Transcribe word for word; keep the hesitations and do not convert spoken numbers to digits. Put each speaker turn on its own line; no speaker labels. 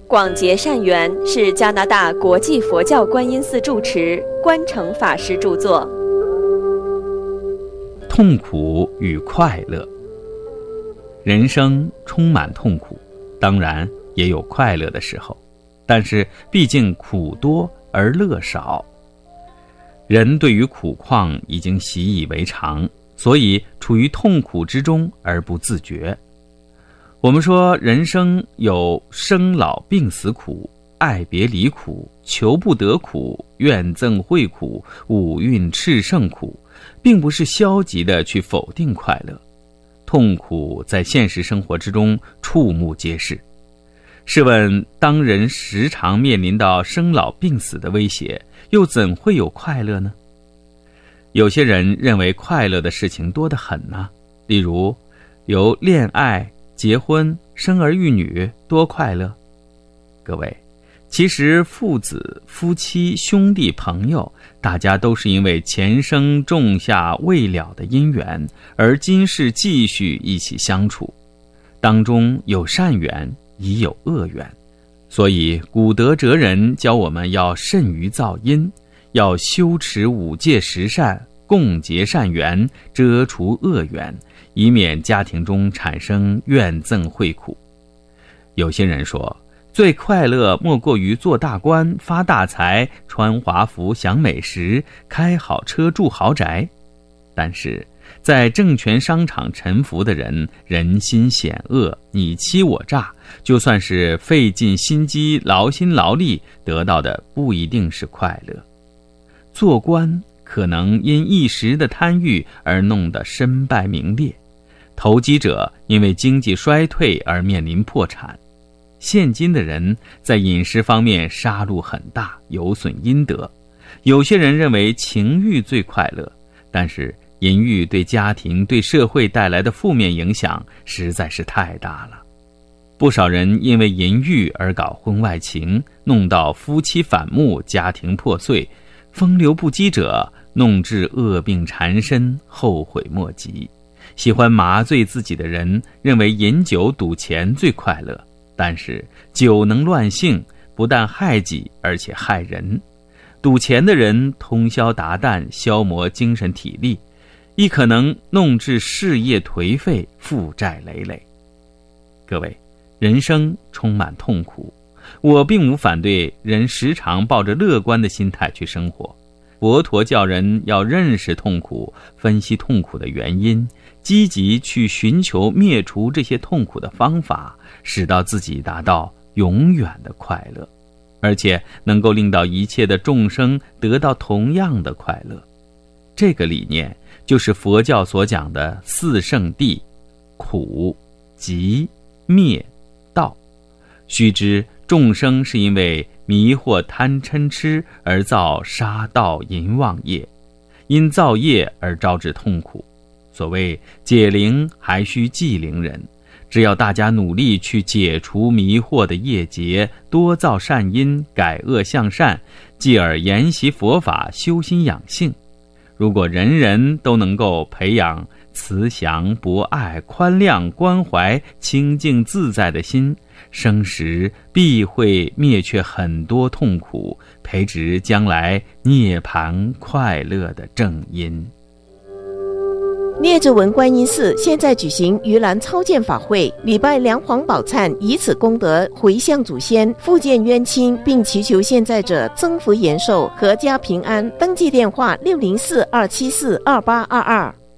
广结善缘是加拿大国际佛教观音寺住持关诚法师著作。
痛苦与快乐。人生充满痛苦，当然也有快乐的时候，但是毕竟苦多而乐少。人对于苦况已经习以为常，所以处于痛苦之中而不自觉。我们说人生有生老病死苦、爱别离苦、求不得苦、怨憎会苦、五蕴炽盛苦，并不是消极的去否定快乐。痛苦在现实生活之中触目皆是。试问，当人时常面临到生老病死的威胁，又怎会有快乐呢？有些人认为快乐的事情多得很呢、啊，例如由恋爱、结婚、生儿育女多快乐。各位，其实父子、夫妻、兄弟、朋友，大家都是因为前生种下未了的因缘，而今世继续一起相处，当中有善缘，亦有恶缘。所以古德哲人教我们要慎于造因，要修持五戒十善，共结善缘，遮除恶缘，以免家庭中产生怨憎会苦。有些人说，最快乐莫过于做大官、发大财、穿华服、享美食、开好车、住豪宅。但是在证券商场沉浮的人，人心险恶，你欺我诈，就算是费尽心机、劳心劳力，得到的不一定是快乐。做官可能因一时的贪欲而弄得身败名裂，投机者因为经济衰退而面临破产。现今的人在饮食方面杀戮很大，有损阴德。有些人认为情欲最快乐，但是淫欲对家庭、对社会带来的负面影响实在是太大了。不少人因为淫欲而搞婚外情，弄到夫妻反目，家庭破碎；风流不羁者弄致恶病缠身，后悔莫及。喜欢麻醉自己的人认为饮酒赌钱最快乐，但是酒能乱性，不但害己，而且害人。赌钱的人通宵达旦，消磨精神体力，亦可能弄致事业颓废，负债累累。各位，人生充满痛苦，我并无反对人时常抱着乐观的心态去生活。佛陀教人要认识痛苦，分析痛苦的原因，积极去寻求灭除这些痛苦的方法，使到自己达到永远的快乐，而且能够令到一切的众生得到同样的快乐。这个理念就是佛教所讲的四圣谛：苦、集、灭、道。须知众生是因为迷惑贪嗔痴而造杀盗淫妄业，因造业而招致痛苦。所谓解铃还须系铃人，只要大家努力去解除迷惑的业结，多造善因，改恶向善，继而研习佛法，修心养性。如果人人都能够培养慈祥、博爱、宽谅、关怀、清净自在的心，生时必会灭却很多痛苦，培植将来涅槃快乐的正因。
聂智文观音寺现在举行盂兰超荐法会，礼拜梁皇宝忏，以此功德回向祖先，复见冤亲，并祈求现在者增福延寿，阖家平安。登记电话六零四二七四二八二二。